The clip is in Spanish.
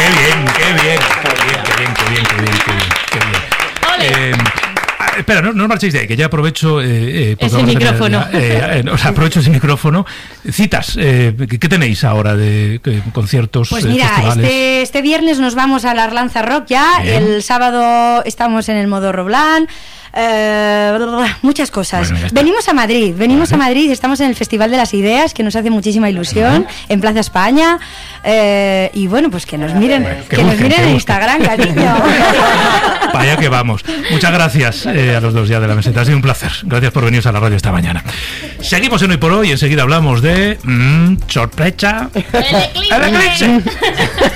Espera, no marchéis de ahí, que ya aprovecho ese micrófono. Aprovecho ese micrófono. Citas, ¿qué tenéis ahora de conciertos? Pues mira, este viernes nos vamos a la Arlanza Rock ya. Bien. El sábado estamos en el Modo Roblán. Muchas cosas. Bueno, venimos a Madrid, estamos en el Festival de las Ideas, que nos hace muchísima ilusión, en Plaza España, y bueno, pues que nos miren, en Instagram, cariño. Para allá que vamos. Muchas gracias a los dos ya de la meseta, ha sido un placer. Gracias por venir a la radio esta mañana. Seguimos en Hoy por Hoy y enseguida hablamos de sorpresa. El eclipse.